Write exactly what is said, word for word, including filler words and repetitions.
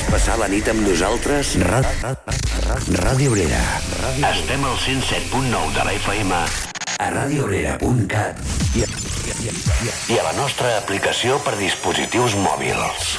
passar la nit amb nosaltres? Ra ra ra Ràdio Obrera. Ràdio... Estem al cent set punt nou de la F M a radio obrera punt cat i a, i, a, i, a, i a la nostra aplicació per dispositius mòbils.